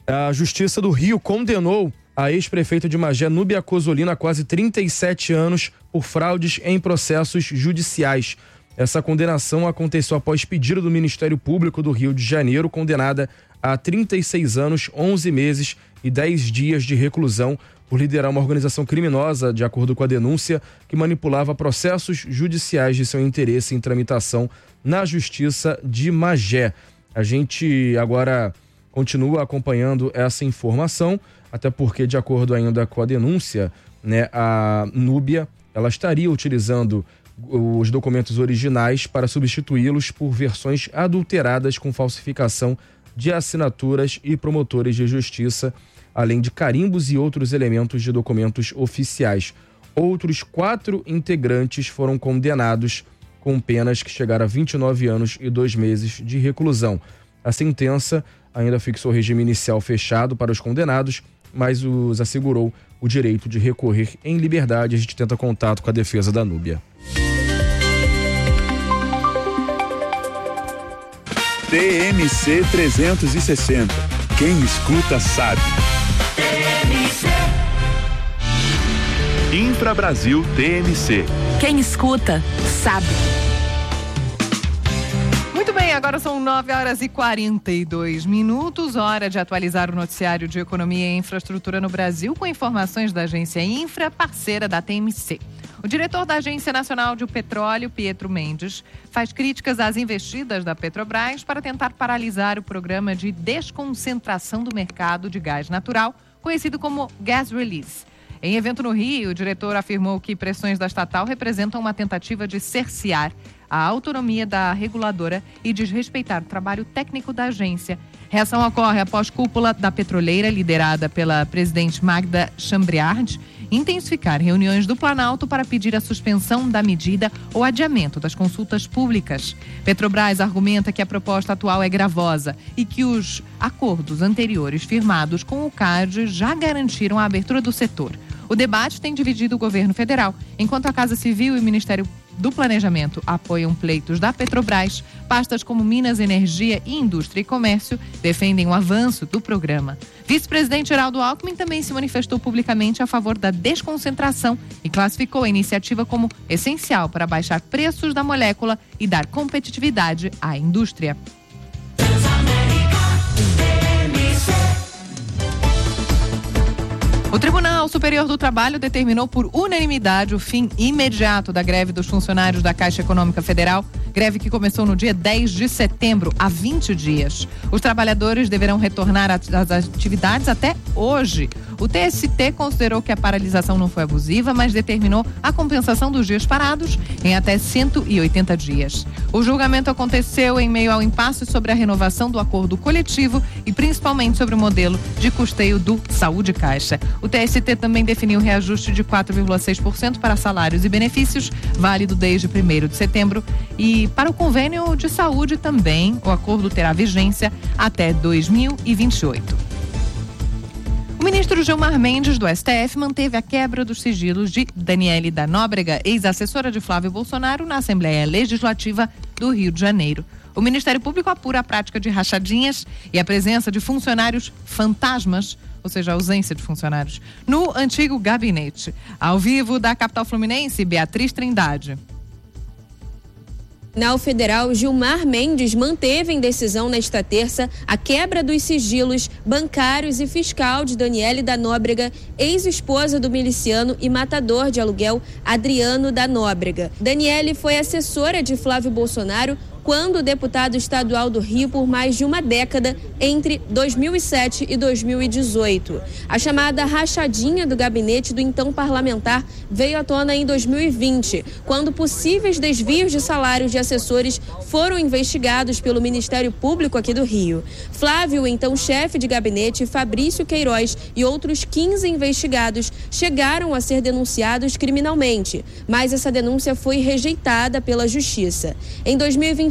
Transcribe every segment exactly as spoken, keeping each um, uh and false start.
A Justiça do Rio condenou a ex-prefeita de Magé, Núbia Cozzolino, a quase trinta e sete anos por fraudes em processos judiciais. Essa condenação aconteceu após pedido do Ministério Público do Rio de Janeiro, condenada a trinta e seis anos, onze meses e dez dias de reclusão por liderar uma organização criminosa, de acordo com a denúncia, que manipulava processos judiciais de seu interesse em tramitação na Justiça de Magé. A gente agora continua acompanhando essa informação, até porque, de acordo ainda com a denúncia, né, a Núbia, ela estaria utilizando os documentos originais para substituí-los por versões adulteradas com falsificação de assinaturas e promotores de justiça, além de carimbos e outros elementos de documentos oficiais. Outros quatro integrantes foram condenados com penas que chegaram a vinte e nove anos e dois meses de reclusão. A sentença ainda fixou regime inicial fechado para os condenados, mas os assegurou o direito de recorrer em liberdade. A gente tenta contato com a defesa da Núbia. T M C trezentos e sessenta. Quem escuta sabe. T M C. Infra Brasil T M C. Quem escuta sabe. Muito bem, agora são nove horas e quarenta e dois minutos, hora de atualizar o noticiário de economia e infraestrutura no Brasil com informações da agência Infra, parceira da T M C. O diretor da Agência Nacional de Petróleo, Pietro Mendes, faz críticas às investidas da Petrobras para tentar paralisar o programa de desconcentração do mercado de gás natural, conhecido como Gas Release. Em evento no Rio, o diretor afirmou que pressões da estatal representam uma tentativa de cercear a autonomia da reguladora e desrespeitar o trabalho técnico da agência. Reação ocorre após cúpula da petroleira, liderada pela presidente Magda Chambriard, intensificar reuniões do Planalto para pedir a suspensão da medida ou adiamento das consultas públicas. Petrobras argumenta que a proposta atual é gravosa e que os acordos anteriores firmados com o C A D já garantiram a abertura do setor. O debate tem dividido o governo federal, enquanto a Casa Civil e o Ministério do Planejamento apoiam pleitos da Petrobras, pastas como Minas, Energia e Indústria e Comércio defendem o avanço do programa. Vice-presidente Geraldo Alckmin também se manifestou publicamente a favor da desconcentração e classificou a iniciativa como essencial para baixar preços da molécula e dar competitividade à indústria. O Tribunal Superior do Trabalho determinou por unanimidade o fim imediato da greve dos funcionários da Caixa Econômica Federal, greve que começou no dia dez de setembro, há vinte dias. Os trabalhadores deverão retornar às atividades até hoje. O T S T considerou que a paralisação não foi abusiva, mas determinou a compensação dos dias parados em até cento e oitenta dias. O julgamento aconteceu em meio ao impasse sobre a renovação do acordo coletivo e principalmente sobre o modelo de custeio do Saúde Caixa. O T S T também definiu reajuste de quatro vírgula seis por cento para salários e benefícios, válido desde primeiro de setembro. E para o convênio de saúde também, o acordo terá vigência até dois mil e vinte e oito. O ministro Gilmar Mendes, do S T F, manteve a quebra dos sigilos de Daniele da Nóbrega, ex-assessora de Flávio Bolsonaro, na Assembleia Legislativa do Rio de Janeiro. O Ministério Público apura a prática de rachadinhas e a presença de funcionários fantasmas, ou seja, a ausência de funcionários, no antigo gabinete. Ao vivo da capital fluminense, Beatriz Trindade. Tribunal Federal Gilmar Mendes manteve em decisão nesta terça a quebra dos sigilos bancários e fiscal de Daniele da Nóbrega, ex-esposa do miliciano e matador de aluguel Adriano da Nóbrega. Daniele foi assessora de Flávio Bolsonaro quando deputado estadual do Rio por mais de uma década, entre dois mil e sete e dois mil e dezoito. A chamada rachadinha do gabinete do então parlamentar veio à tona em dois mil e vinte, quando possíveis desvios de salários de assessores foram investigados pelo Ministério Público aqui do Rio. Flávio, então chefe de gabinete, Fabrício Queiroz e outros quinze investigados chegaram a ser denunciados criminalmente, mas essa denúncia foi rejeitada pela Justiça. Em dois mil e vinte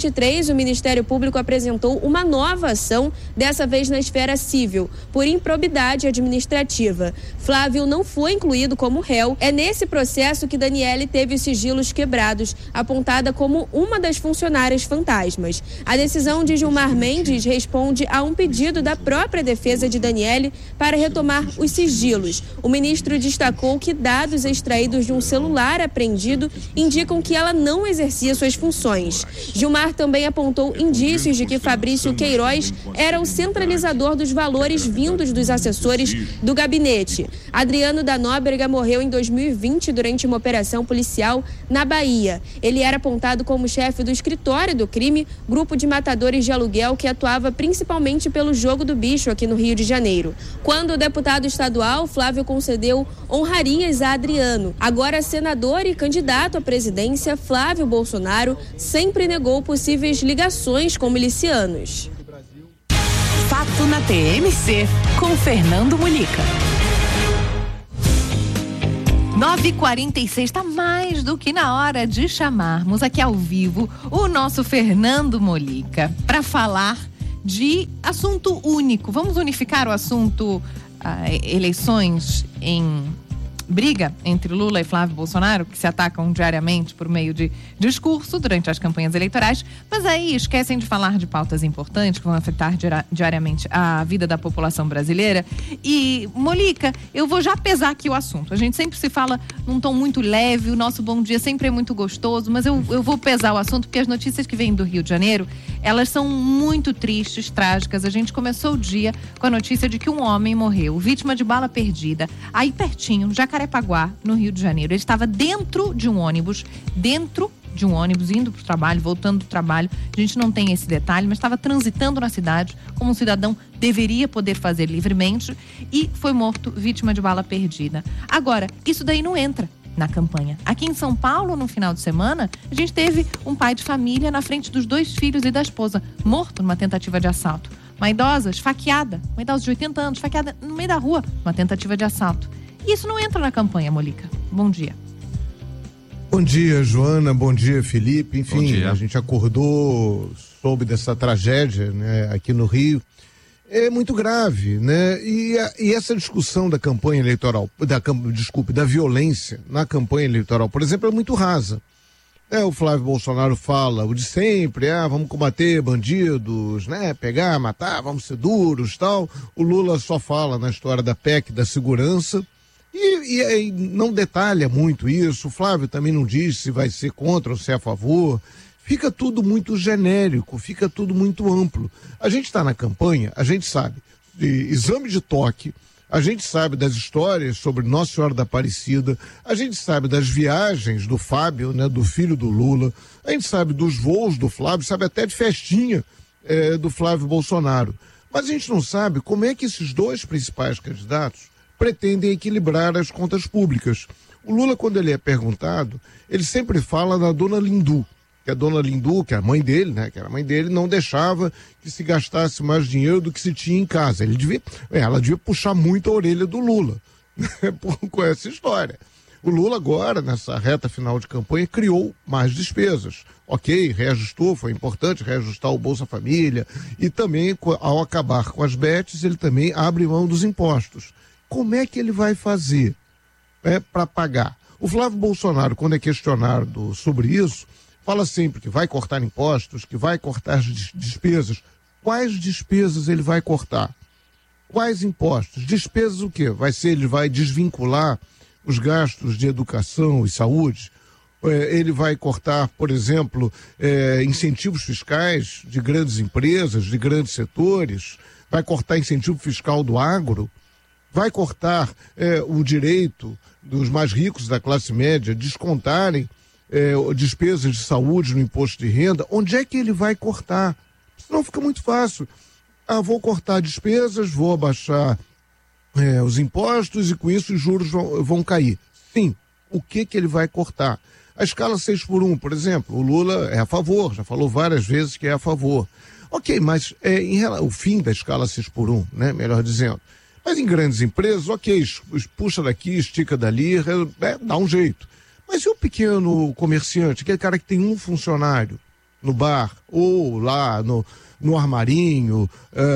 e três, o Ministério Público apresentou uma nova ação, dessa vez na esfera civil, por improbidade administrativa. Flávio não foi incluído como réu. É nesse processo que Daniele teve os sigilos quebrados, apontada como uma das funcionárias fantasmas. A decisão de Gilmar Mendes responde a um pedido da própria defesa de Daniele para retomar os sigilos. O ministro destacou que dados extraídos de um celular apreendido indicam que ela não exercia suas funções. Gilmar também apontou indícios de que Fabrício Queiroz era o centralizador dos valores vindos dos assessores do gabinete. Adriano da Nóbrega morreu em dois mil e vinte durante uma operação policial na Bahia. Ele era apontado como chefe do escritório do crime, grupo de matadores de aluguel que atuava principalmente pelo jogo do bicho aqui no Rio de Janeiro. Quando o deputado estadual, Flávio concedeu honrarias a Adriano. Agora senador e candidato à presidência, Flávio Bolsonaro sempre negou possíveis ligações com milicianos. Fato na T M C, com Fernando Mulica. nove e quarenta e seis, está mais do que na hora de chamarmos aqui ao vivo o nosso Fernando Mulica para falar de assunto único. Vamos unificar o assunto ah, eleições em briga entre Lula e Flávio Bolsonaro, que se atacam diariamente por meio de discurso durante as campanhas eleitorais, mas aí esquecem de falar de pautas importantes que vão afetar diariamente a vida da população brasileira. E, Mulica, eu vou já pesar aqui o assunto. A gente sempre se fala num tom muito leve, o nosso bom dia sempre é muito gostoso, mas eu, eu vou pesar o assunto porque as notícias que vêm do Rio de Janeiro, elas são muito tristes, trágicas. A gente começou o dia com a notícia de que um homem morreu, vítima de bala perdida, aí pertinho, Jacarepaguá, no Rio de Janeiro. Ele estava dentro de um ônibus, dentro de um ônibus, indo para o trabalho, voltando do trabalho. A gente não tem esse detalhe, mas estava transitando na cidade, como um cidadão deveria poder fazer livremente, e foi morto, vítima de bala perdida. Agora, isso daí não entra na campanha. Aqui em São Paulo, no final de semana, a gente teve um pai de família na frente dos dois filhos e da esposa, morto numa tentativa de assalto. Uma idosa esfaqueada, uma idosa de oitenta anos, esfaqueada no meio da rua, uma tentativa de assalto. Isso não entra na campanha, Mulica. Bom dia. Bom dia, Joana. Bom dia, Felipe. Enfim, a gente acordou, soube dessa tragédia, né, aqui no Rio. É muito grave, né? E, a, e essa discussão da campanha eleitoral, da, desculpe, da violência na campanha eleitoral, por exemplo, é muito rasa. É, o Flávio Bolsonaro fala o de sempre, ah, vamos combater bandidos, né? Pegar, matar, vamos ser duros, tal. O Lula só fala na história da P E C da segurança. E, e, e não detalha muito isso. O Flávio também não diz se vai ser contra ou se é a favor. Fica tudo muito genérico, fica tudo muito amplo. A gente está na campanha, a gente sabe de exame de toque, a gente sabe das histórias sobre Nossa Senhora da Aparecida, a gente sabe das viagens do Fábio, né, do filho do Lula, a gente sabe dos voos do Flávio, sabe até de festinha é, do Flávio Bolsonaro. Mas a gente não sabe como é que esses dois principais candidatos pretendem equilibrar as contas públicas. O Lula, quando ele é perguntado, ele sempre fala da dona Lindu, que a dona Lindu, que é a mãe dele, né, que era a mãe dele, não deixava que se gastasse mais dinheiro do que se tinha em casa. Ele devia, ela devia puxar muito a orelha do Lula, né, com essa história. O Lula agora, nessa reta final de campanha, criou mais despesas. Ok, reajustou, foi importante reajustar o Bolsa Família, e também, ao acabar com as bets, ele também abre mão dos impostos. Como é que ele vai fazer, né, para pagar? O Flávio Bolsonaro, quando é questionado sobre isso, fala sempre que vai cortar impostos, que vai cortar despesas. Quais despesas ele vai cortar? Quais impostos? Despesas o quê? Vai ser, ele vai desvincular os gastos de educação e saúde? É, ele vai cortar, por exemplo, é, incentivos fiscais de grandes empresas, de grandes setores? Vai cortar incentivo fiscal do agro? Vai cortar é, o direito dos mais ricos da classe média descontarem É, despesas de saúde no imposto de renda? Onde é que ele vai cortar? Senão fica muito fácil. Ah, vou cortar despesas, vou abaixar é, os impostos e com isso os juros vão, vão cair. Sim, o que que ele vai cortar? A escala seis por um, por exemplo, o Lula é a favor, já falou várias vezes que é a favor. Ok, mas é, em, o fim da escala seis por um, né, melhor dizendo. Mas em grandes empresas, ok, puxa daqui, estica dali, é, dá um jeito. Mas e o pequeno comerciante, aquele cara que tem um funcionário? no bar, ou lá no, no armarinho,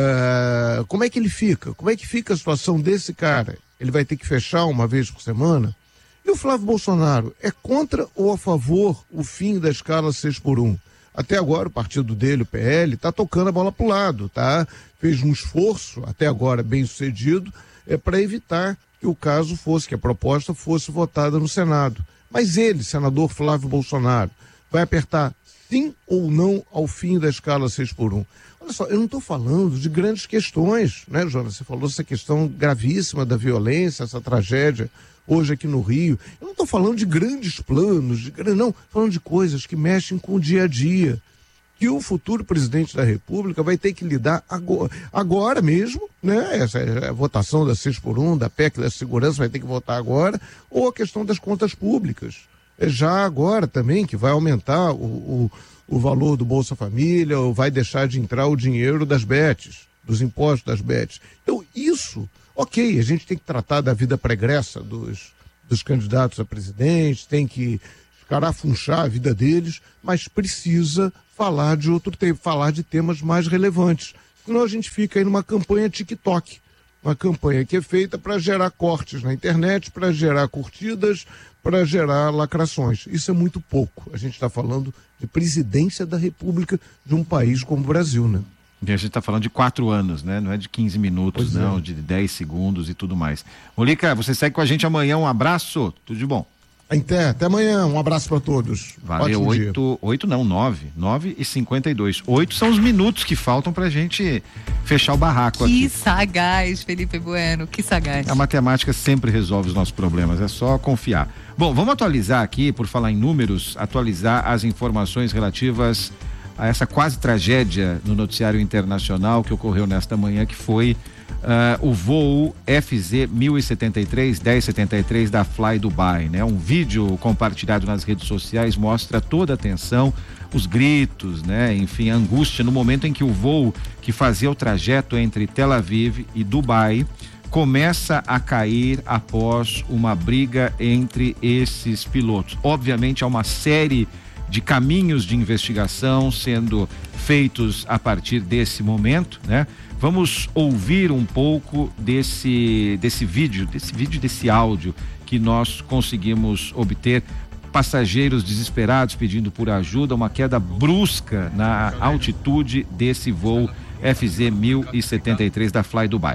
uh, como é que ele fica? Como é que fica a situação desse cara? Ele vai ter que fechar uma vez por semana? E o Flávio Bolsonaro é contra ou a favor o fim da escala seis por um? Até agora o partido dele, o P L, está tocando a bola para o lado, tá? Fez um esforço, até agora bem sucedido, é, para evitar que o caso fosse, que a proposta fosse votada no Senado. Mas ele, senador Flávio Bolsonaro, vai apertar sim ou não ao fim da escala seis por um? Olha só, eu não estou falando de grandes questões, né, Jonas? Você falou essa questão gravíssima da violência, essa tragédia hoje aqui no Rio. Eu não estou falando de grandes planos, de, não, falando de coisas que mexem com o dia a dia, que o futuro presidente da República vai ter que lidar agora, agora mesmo, né? Essa é a votação da seis por um, da P E C da segurança, vai ter que votar agora, ou a questão das contas públicas. É já agora também que vai aumentar o, o, o valor do Bolsa Família, ou vai deixar de entrar o dinheiro das B E Ts, dos impostos das B E Ts. Então isso, ok, a gente tem que tratar da vida pregressa dos, dos candidatos a presidente, tem que escarafunchar a vida deles, mas precisa falar de outro tempo, falar de temas mais relevantes. Senão a gente fica aí numa campanha TikTok, uma campanha que é feita para gerar cortes na internet, para gerar curtidas, para gerar lacrações. Isso é muito pouco. A gente está falando de presidência da República de um país como o Brasil, né? E a gente está falando de quatro anos, né? Não é de quinze minutos, pois não, é. De dez segundos e tudo mais. Molica, você segue com a gente amanhã. Um abraço, tudo de bom. Até, até amanhã, um abraço para todos. Valeu, oito, oito não, nove, nove e cinquenta e dois. Oito são os minutos que faltam pra gente fechar o barraco que aqui. Que sagaz, Felipe Bueno, que sagaz. A matemática sempre resolve os nossos problemas, é só confiar. Bom, vamos atualizar aqui, por falar em números, atualizar as informações relativas a essa quase tragédia no noticiário internacional que ocorreu nesta manhã, que foi Uh, o voo F Z mil e setenta e três, dez setenta e três da Fly Dubai, né? Um vídeo compartilhado nas redes sociais mostra toda a tensão, os gritos, né? Enfim, a angústia no momento em que o voo que fazia o trajeto entre Tel Aviv e Dubai começa a cair após uma briga entre esses pilotos. Obviamente há uma série de caminhos de investigação sendo feitos a partir desse momento, né? Vamos ouvir um pouco desse, desse vídeo, desse vídeo, desse áudio que nós conseguimos obter. Passageiros desesperados pedindo por ajuda, uma queda brusca na altitude desse voo F Z mil e setenta e três da Fly Dubai.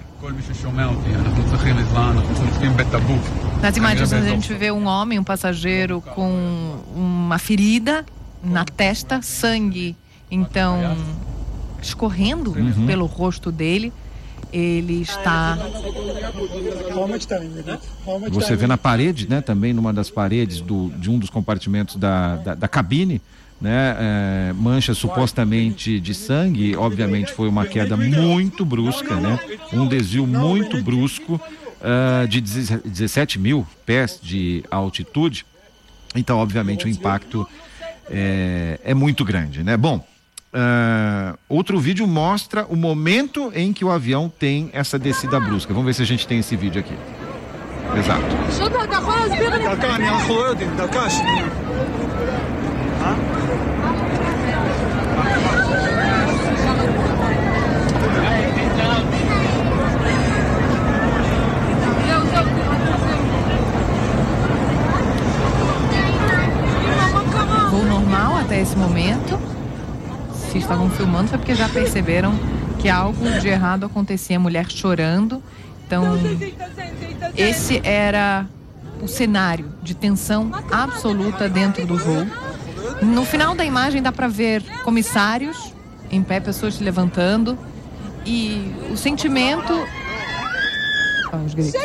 Nas imagens a gente vê um homem, um passageiro com uma ferida na testa, sangue, então escorrendo uhum. pelo rosto dele. Ele está... Você vê na parede, né? Também numa das paredes do, de um dos compartimentos da, da, da cabine, né? É, manchas supostamente de sangue. Obviamente foi uma queda muito brusca, né? Um desvio muito brusco uh, de dezessete mil pés de altitude. Então, obviamente, o impacto é, é muito grande, né? Bom, Uh, outro vídeo mostra o momento em que o avião tem essa descida brusca. Vamos ver se a gente tem esse vídeo aqui. Exato. Voo normal até esse momento. Se estavam filmando foi porque já perceberam que algo de errado acontecia, mulher chorando. Então, esse era o cenário de tensão absoluta dentro do voo. No final da imagem dá para ver comissários em pé, pessoas se levantando, e o sentimento... Oh, os gritos.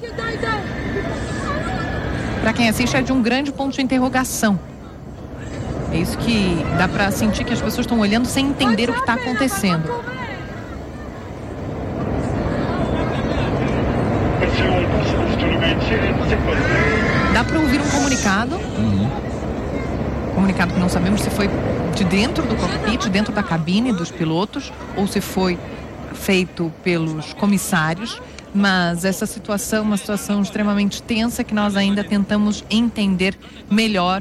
Para quem assiste é de um grande ponto de interrogação. É isso que dá para sentir, que as pessoas estão olhando sem entender o que está acontecendo. Dá para ouvir um comunicado. Uhum. Comunicado que não sabemos se foi de dentro do cockpit, dentro da cabine dos pilotos, ou se foi feito pelos comissários. Mas essa situação é uma situação extremamente tensa que nós ainda tentamos entender melhor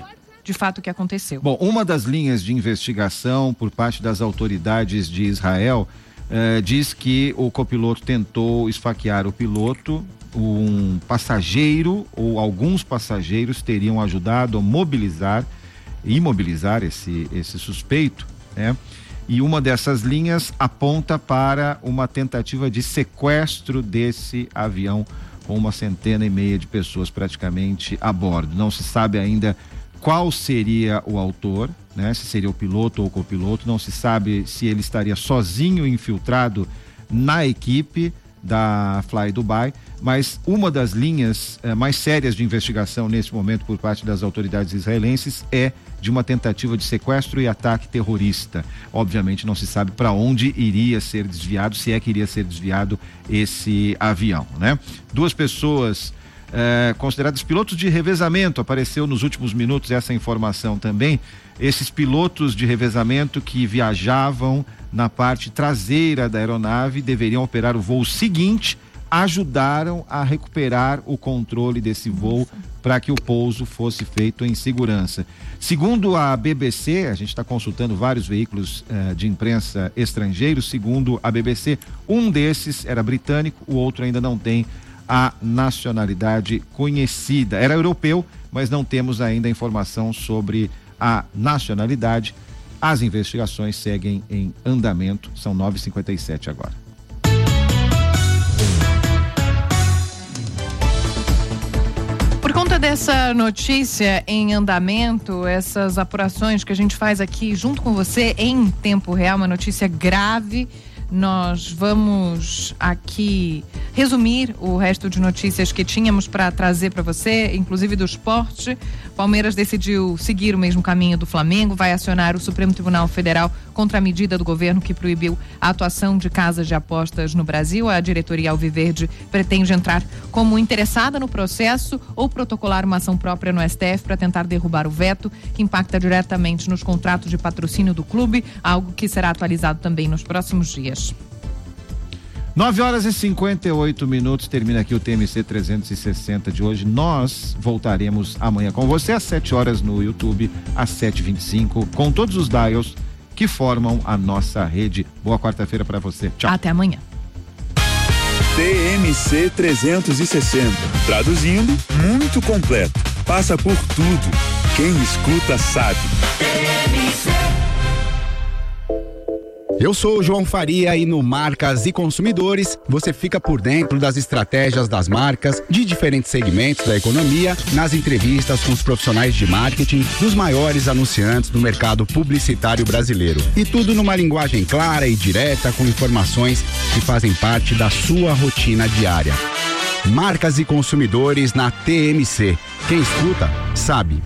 de fato o que aconteceu. Bom, uma das linhas de investigação por parte das autoridades de Israel eh, diz que o copiloto tentou esfaquear o piloto, um passageiro ou alguns passageiros teriam ajudado a mobilizar, imobilizar esse, esse suspeito, né? E uma dessas linhas aponta para uma tentativa de sequestro desse avião com uma centena e meia de pessoas praticamente a bordo. Não se sabe ainda qual seria o autor, né? Se seria o piloto ou o copiloto, não se sabe se ele estaria sozinho infiltrado na equipe da Fly Dubai, mas uma das linhas eh, mais sérias de investigação nesse momento por parte das autoridades israelenses é de uma tentativa de sequestro e ataque terrorista. Obviamente não se sabe para onde iria ser desviado, se é que iria ser desviado esse avião, né? Duas pessoas eh, consideradas pilotos de revezamento, apareceu nos últimos minutos essa informação também, esses pilotos de revezamento que viajavam na parte traseira da aeronave deveriam operar o voo seguinte, ajudaram a recuperar o controle desse voo para que o pouso fosse feito em segurança. Segundo a B B C, a gente está consultando vários veículos eh, de imprensa estrangeiros, segundo a B B C, um desses era britânico, o outro ainda não tem a nacionalidade conhecida. Era europeu, mas não temos ainda informação sobre a nacionalidade. As investigações seguem em andamento, são nove e cinquenta e sete agora. Por conta dessa notícia em andamento, essas apurações que a gente faz aqui junto com você em tempo real, uma notícia grave, nós vamos aqui resumir o resto de notícias que tínhamos para trazer para você, inclusive do esporte. Palmeiras decidiu seguir o mesmo caminho do Flamengo, vai acionar o Supremo Tribunal Federal contra a medida do governo que proibiu a atuação de casas de apostas no Brasil. A diretoria Alviverde pretende entrar como interessada no processo ou protocolar uma ação própria no S T F para tentar derrubar o veto que impacta diretamente nos contratos de patrocínio do clube, algo que será atualizado também nos próximos dias. nove horas e cinquenta e oito minutos, termina aqui o T M C trezentos e sessenta de hoje. Nós voltaremos amanhã com você às sete horas no YouTube, às sete e vinte e cinco, com todos os dials que formam a nossa rede. Boa quarta-feira para você. Tchau. Até amanhã. T M C trezentos e sessenta, traduzindo, muito completo. Passa por tudo. Quem escuta sabe. Eu sou o João Faria e no Marcas e Consumidores você fica por dentro das estratégias das marcas de diferentes segmentos da economia, nas entrevistas com os profissionais de marketing dos maiores anunciantes do mercado publicitário brasileiro. E tudo numa linguagem clara e direta, com informações que fazem parte da sua rotina diária. Marcas e Consumidores na T M C. Quem escuta, sabe.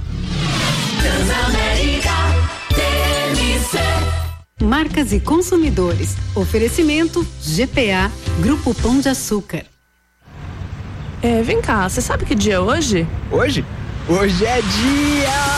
Marcas e Consumidores. Oferecimento G P A, Grupo Pão de Açúcar. É, vem cá, você sabe que dia é hoje? Hoje? Hoje é dia...